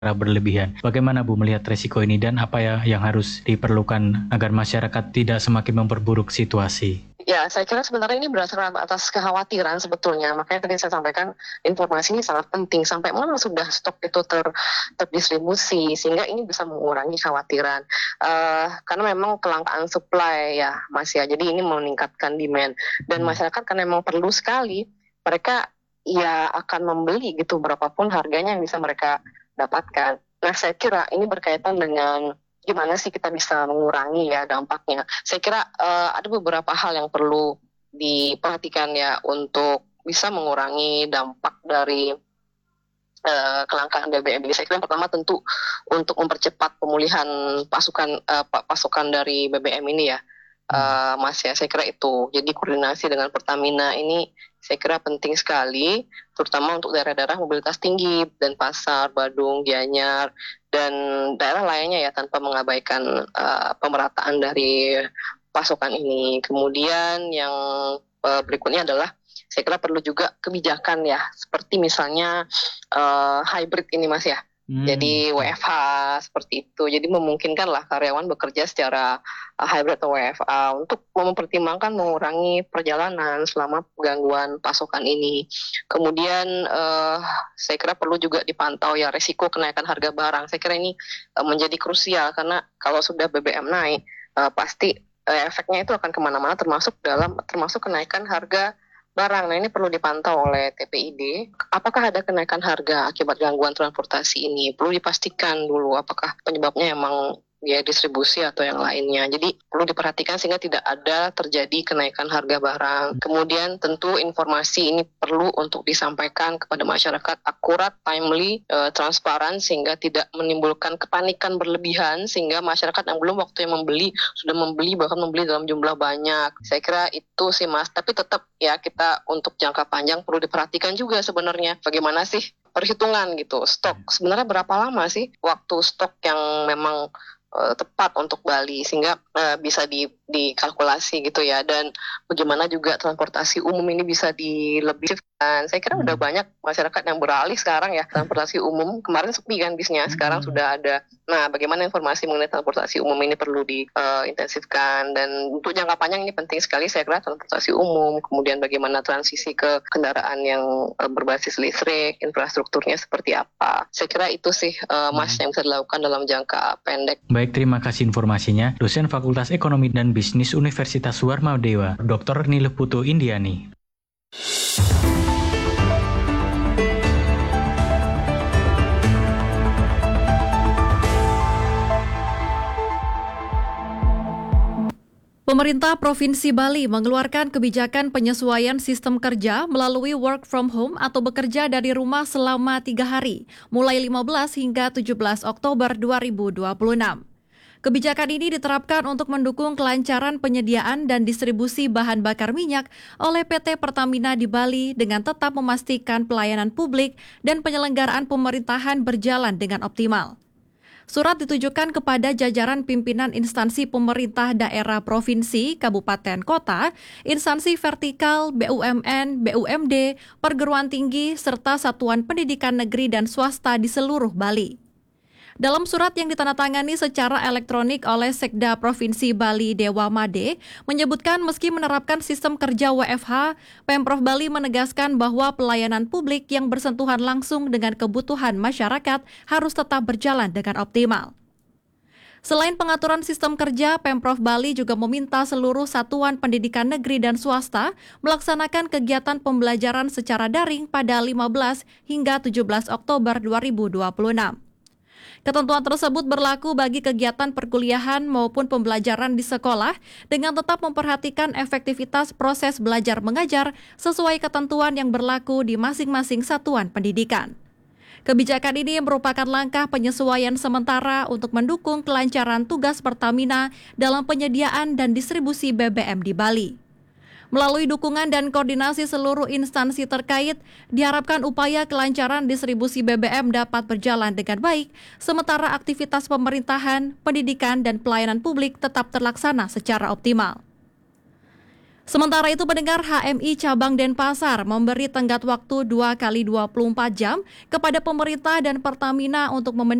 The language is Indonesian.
berlebihan. Bagaimana Bu melihat resiko ini dan apa ya yang harus diperlukan agar masyarakat tidak semakin memperburuk situasi? Ya, saya kira sebenarnya ini berdasarkan atas kekhawatiran sebetulnya. Makanya tadi saya sampaikan informasi ini sangat penting. Sampai mana sudah stok itu terdistribusi sehingga ini bisa mengurangi kekhawatiran. Karena memang kelangkaan supply ya, Mas ya. Jadi ini meningkatkan demand dan masyarakat karena memang perlu sekali, mereka ya akan membeli gitu berapapun harganya yang bisa mereka dapatkan. Nah, saya kira ini berkaitan dengan gimana sih kita bisa mengurangi ya dampaknya. Saya kira ada beberapa hal yang perlu diperhatikan ya untuk bisa mengurangi dampak dari kelangkaan BBM ini. Saya kira yang pertama tentu untuk mempercepat pemulihan pasokan dari BBM ini ya. Mas ya, saya kira itu. Jadi koordinasi dengan Pertamina ini saya kira penting sekali, terutama untuk daerah-daerah mobilitas tinggi, Denpasar, Badung, Gianyar, dan daerah lainnya ya tanpa mengabaikan pemerataan dari pasokan ini. Kemudian yang berikutnya adalah saya kira perlu juga kebijakan ya, seperti misalnya hybrid ini Mas ya. Jadi WFH seperti itu. Jadi memungkinkanlah karyawan bekerja secara hybrid atau WFA untuk mempertimbangkan mengurangi perjalanan selama gangguan pasokan ini. Kemudian saya kira perlu juga dipantau ya resiko kenaikan harga barang. Saya kira ini menjadi krusial karena kalau sudah BBM naik pasti efeknya itu akan kemana-mana termasuk kenaikan harga barang. Nah, ini perlu dipantau oleh TPID. Apakah ada kenaikan harga akibat gangguan transportasi ini? Perlu dipastikan dulu apakah penyebabnya emang ya distribusi atau yang lainnya. Jadi perlu diperhatikan sehingga tidak ada terjadi kenaikan harga barang. Kemudian tentu informasi ini perlu untuk disampaikan kepada masyarakat akurat, timely, transparan sehingga tidak menimbulkan kepanikan berlebihan sehingga masyarakat yang belum waktunya membeli sudah membeli bahkan membeli dalam jumlah banyak. Saya kira itu sih Mas. Tapi tetap ya kita untuk jangka panjang perlu diperhatikan juga sebenarnya bagaimana sih perhitungan gitu stok. Sebenarnya berapa lama sih waktu stok yang memang tepat untuk Bali sehingga bisa dikalkulasi gitu ya, dan bagaimana juga transportasi umum ini bisa dilebihkan. Saya kira udah banyak masyarakat yang beralih sekarang ya transportasi umum. Kemarin sepi kan bisnya, sekarang sudah ada. Nah, bagaimana informasi mengenai transportasi umum ini perlu diintensifkan, dan untuk jangka panjang ini penting sekali saya kira transportasi umum. Kemudian bagaimana transisi ke kendaraan yang berbasis listrik, infrastrukturnya seperti apa. Saya kira itu sih Mas yang bisa dilakukan dalam jangka pendek. Baik, terima kasih informasinya. Dosen Fakultas Ekonomi dan Bisnis Universitas Warmadewa, Dr. Nilih Putu Indiani. Pemerintah Provinsi Bali mengeluarkan kebijakan penyesuaian sistem kerja melalui work from home atau bekerja dari rumah selama 3 hari, mulai 15 hingga 17 Oktober 2026. Kebijakan ini diterapkan untuk mendukung kelancaran penyediaan dan distribusi bahan bakar minyak oleh PT Pertamina di Bali dengan tetap memastikan pelayanan publik dan penyelenggaraan pemerintahan berjalan dengan optimal. Surat ditujukan kepada jajaran pimpinan instansi pemerintah daerah provinsi, kabupaten, kota, instansi vertikal, BUMN, BUMD, perguruan tinggi, serta satuan pendidikan negeri dan swasta di seluruh Bali. Dalam surat yang ditandatangani secara elektronik oleh Sekda Provinsi Bali Dewa Made, menyebutkan meski menerapkan sistem kerja WFH, Pemprov Bali menegaskan bahwa pelayanan publik yang bersentuhan langsung dengan kebutuhan masyarakat harus tetap berjalan dengan optimal. Selain pengaturan sistem kerja, Pemprov Bali juga meminta seluruh satuan pendidikan negeri dan swasta melaksanakan kegiatan pembelajaran secara daring pada 15 hingga 17 Oktober 2026. Ketentuan tersebut berlaku bagi kegiatan perkuliahan maupun pembelajaran di sekolah dengan tetap memperhatikan efektivitas proses belajar mengajar sesuai ketentuan yang berlaku di masing-masing satuan pendidikan. Kebijakan ini merupakan langkah penyesuaian sementara untuk mendukung kelancaran tugas Pertamina dalam penyediaan dan distribusi BBM di Bali. Melalui dukungan dan koordinasi seluruh instansi terkait, diharapkan upaya kelancaran distribusi BBM dapat berjalan dengan baik, sementara aktivitas pemerintahan, pendidikan, dan pelayanan publik tetap terlaksana secara optimal. Sementara itu, pendengar, HMI Cabang Denpasar memberi tenggat waktu 2 kali 24 jam kepada pemerintah dan Pertamina untuk